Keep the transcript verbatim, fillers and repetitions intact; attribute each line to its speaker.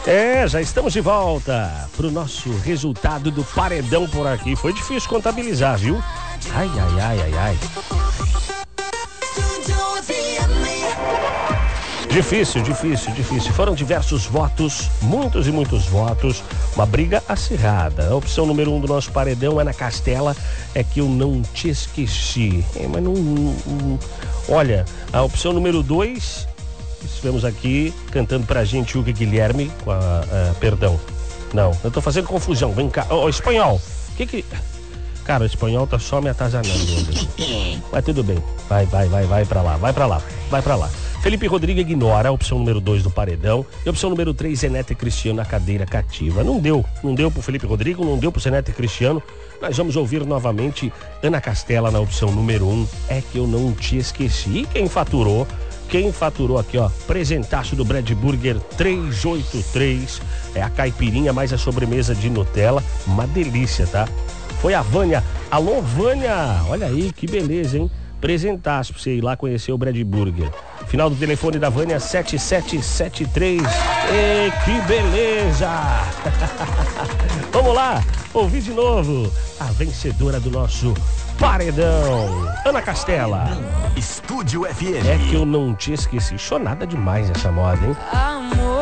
Speaker 1: É, já estamos de volta pro nosso resultado do paredão por aqui. Foi difícil contabilizar, viu? Ai, ai, ai, ai, ai. Difícil, difícil, difícil. Foram diversos votos, muitos e muitos votos. Uma briga acirrada. A opção número um do nosso paredão, Ana Castela, é que eu não te esqueci. É, mas não, não... Olha, a opção número dois, estivemos aqui cantando pra gente Hugo Guilherme, com a, a, perdão. Não, eu tô fazendo confusão. Vem cá. Ô, oh, espanhol. Que que... Cara, o espanhol tá só me atazanando hoje. Mas tudo bem. Vai, vai, vai, vai pra lá, vai pra lá, vai pra lá. Felipe Rodrigo ignora a opção número dois do paredão. E a opção número três, Zenete e Cristiano na cadeira cativa. Não deu, não deu pro Felipe Rodrigo, não deu pro Zenete e Cristiano. Nós vamos ouvir novamente Ana Castela na opção número um. É que eu não te esqueci. E quem faturou? Quem faturou aqui, ó, presentaço do Brad Burger trezentos e oitenta e três. É a caipirinha mais a sobremesa de Nutella. Uma delícia, tá? Foi a Vânia. Alô, Vânia! Olha aí, que beleza, hein? Presentaço pra você ir lá conhecer o Brad Burger. Final do telefone da Vânia, sete sete sete três. E que beleza! Vamos lá, ouvir de novo a vencedora do nosso paredão, Ana Castela.
Speaker 2: Estúdio F M.
Speaker 1: É que eu não te esqueci. Chonada demais essa moda, hein?